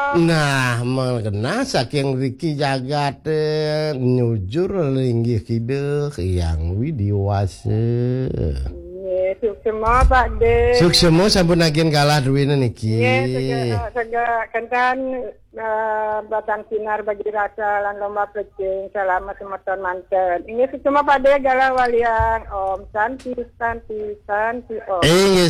Nah, mengenal saking Riki jagat nyujur linggih kideuh yang widiwase. Suksema Pak De. Suksemo sampun agen kalah duwina niki. Sega kentan batang sinar bagi rasa lan lomba plecing selama semeton manten. Ini suksema Pak De galah walian Om Santi Om.